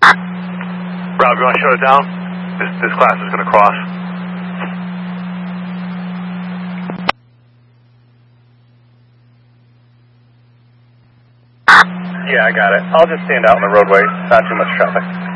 Rob, you want to shut it down? This class is going to cross. Yeah, I got it. I'll just stand out in the roadway. Not too much traffic.